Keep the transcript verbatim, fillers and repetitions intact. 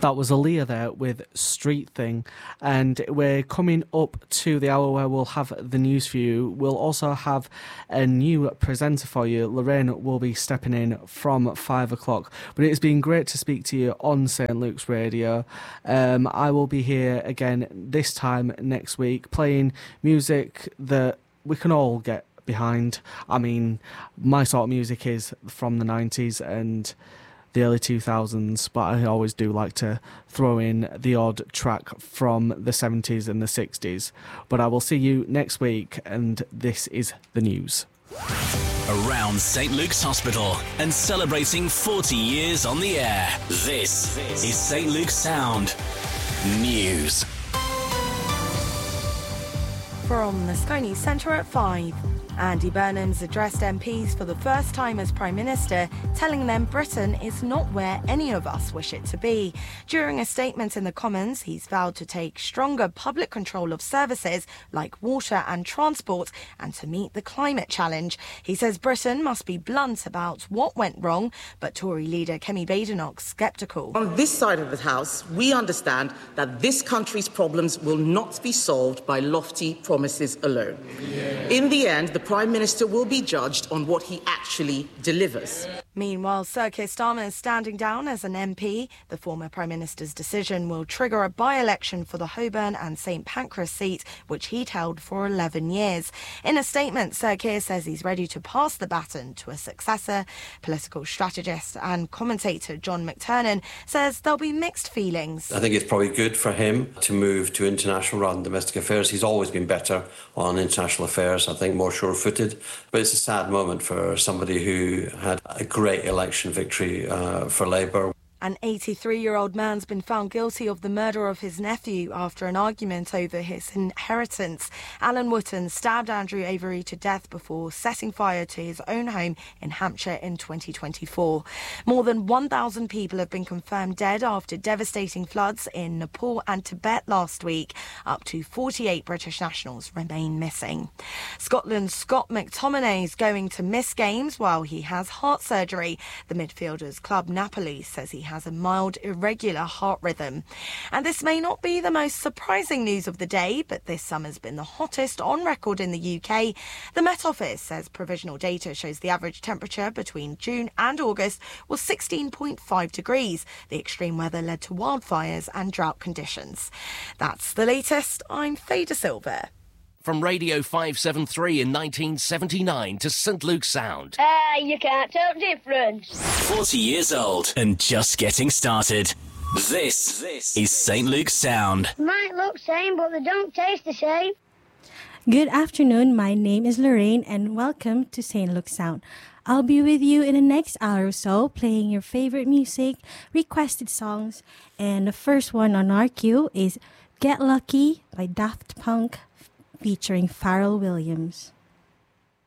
That was Aaliyah there with Street Thing. And we're coming up to the hour where we'll have the news for you. We'll also have a new presenter for you. Lorraine will be stepping in from five o'clock. But it's been great to speak to you on Saint Luke's Radio. Um, I will be here again this time next week playing music that we can all get behind. I mean, my sort of music is from the nineties and the early two thousands, but I always do like to throw in the odd track from the seventies and the sixties. But I will see you next week, and this is the news. Around Saint Luke's Hospital and celebrating forty years on the air. This is Saint Luke's Sound News. From the Sky News Centre at five. Andy Burnham's addressed M Ps for the first time as Prime Minister, telling them Britain is not where any of us wish it to be. During a statement in the Commons, he's vowed to take stronger public control of services like water and transport and to meet the climate challenge. He says Britain must be blunt about what went wrong, but Tory leader Kemi Badenoch's sceptical. On this side of the House, we understand that this country's problems will not be solved by lofty promises alone. Yeah. In the end, the Prime Minister will be judged on what he actually delivers. Meanwhile, Sir Keir Starmer is standing down as an M P. The former Prime Minister's decision will trigger a by-election for the Holborn and St Pancras seat, which he'd held for eleven years. In a statement, Sir Keir says he's ready to pass the baton to a successor. Political strategist and commentator John McTernan says there'll be mixed feelings. I think it's probably good for him to move to international rather than domestic affairs. He's always been better on international affairs, I think more sure-footed. But it's a sad moment for somebody who had a great election victory uh, for Labour. An eighty-three-year-old man's been found guilty of the murder of his nephew after an argument over his inheritance. Alan Wotton stabbed Andrew Avery to death before setting fire to his own home in Hampshire in twenty twenty-four. More than one thousand people have been confirmed dead after devastating floods in Nepal and Tibet last week. Up to forty-eight British nationals remain missing. Scotland's Scott McTominay is going to miss games while he has heart surgery. The midfielder's club Napoli says he has has a mild, irregular heart rhythm. And this may not be the most surprising news of the day, but this summer's been the hottest on record in the U K. The Met Office says provisional data shows the average temperature between June and August was sixteen point five degrees. The extreme weather led to wildfires and drought conditions. That's the latest. I'm Faye De Silva. From Radio five seventy-three in nineteen seventy-nine to Saint Luke's Sound. Ah, uh, you can't tell the difference. forty years old and just getting started. This, this is Saint Luke's Sound. Might look same, but they don't taste the same. Good afternoon, my name is Lorraine and welcome to Saint Luke's Sound. I'll be with you in the next hour or so, playing your favorite music, requested songs, and the first one on our queue is Get Lucky by Daft Punk, featuring Pharrell Williams.